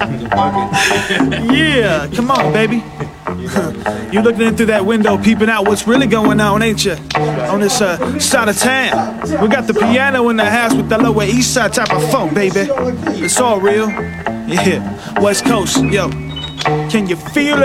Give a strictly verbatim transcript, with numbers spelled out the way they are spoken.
Yeah, come on, baby. You looking in through that window, peeping out what's really going on, ain't you? On this uh, side of town. We got the piano in the house with the Lower East Side type of funk, baby. It's all real. Yeah, West Coast, yo. Can you feel it?